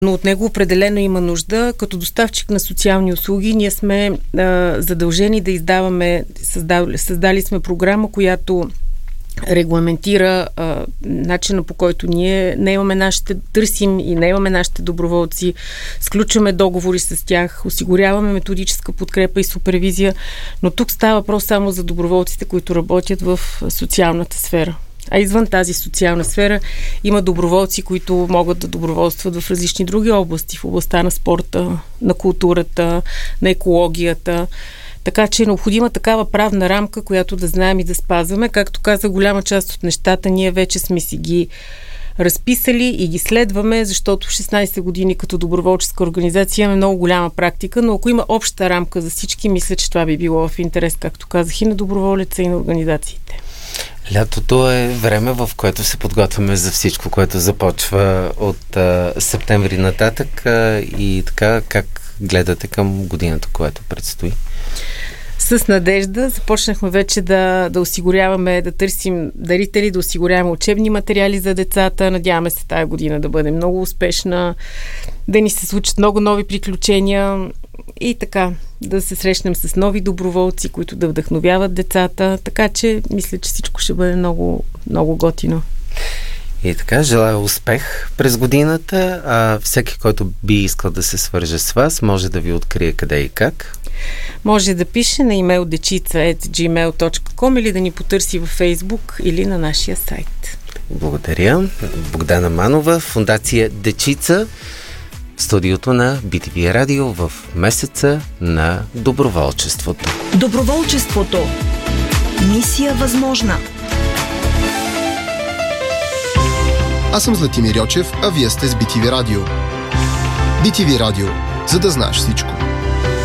но от него определено има нужда. Като доставчик на социални услуги, ние сме задължени да издаваме, създали сме програма, която регламентира начина, по който ние търсим и наемаме нашите доброволци, сключваме договори с тях, осигуряваме методическа подкрепа и супервизия, но тук става въпрос само за доброволците, които работят в социалната сфера. А извън тази социална сфера има доброволци, които могат да доброволстват в различни други области, в областта на спорта, на културата, на екологията. Така че е необходима такава правна рамка, която да знаем и да спазваме. Както каза, голяма част от нещата ние вече сме си ги разписали и ги следваме, защото в 16 години като доброволческа организация имаме много голяма практика, но ако има обща рамка за всички, мисля, че това би било в интерес, както казах, и на доброволеца, и на организациите. Лятото е време, в което се подготвяме за всичко, което започва от септември нататък и така, как гледате към годината, която предстои? С надежда започнахме вече да осигуряваме, да търсим дарители, да осигуряваме учебни материали за децата. Надяваме се тая година да бъде много успешна, да ни се случат много нови приключения и така, да се срещнем с нови доброволци, които да вдъхновяват децата. Така че мисля, че всичко ще бъде много, много готино. И така, желая успех през годината, а всеки, който би искал да се свърже с вас, може да ви открие къде и как. Може да пише на имейл dechica@gmail.com или да ни потърси във Фейсбук или на нашия сайт. Благодаря. Богдана Манова, Фондация Дечица, в студиото на BTV Радио в месеца на доброволчеството. Доброволчеството. Мисия възможна. Аз съм Златимир Йочев, а вие сте с BTV Радио. BTV Радио, за да знаеш всичко.